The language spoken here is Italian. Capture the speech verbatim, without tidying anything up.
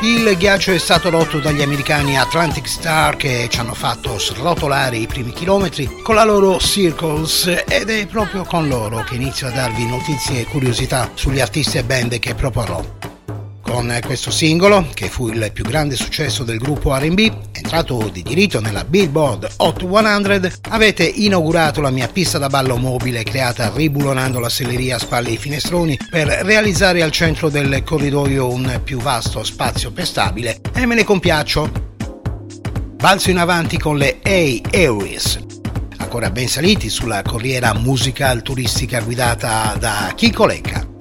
Il ghiaccio è stato rotto dagli americani Atlantic Star, che ci hanno fatto srotolare i primi chilometri con la loro Circles, ed è proprio con loro che inizio a darvi notizie e curiosità sugli artisti e band che proporrò. Con questo singolo, che fu il più grande successo del gruppo R and B, entrato di diritto nella Billboard Hot cento, avete inaugurato la mia pista da ballo mobile creata ribulonando la selleria a spalle ai finestroni per realizzare al centro del corridoio un più vasto spazio pestabile, e me ne compiaccio. Balzo in avanti con le A-Aries, ancora ben saliti sulla corriera musical turistica guidata da Chico Lecca.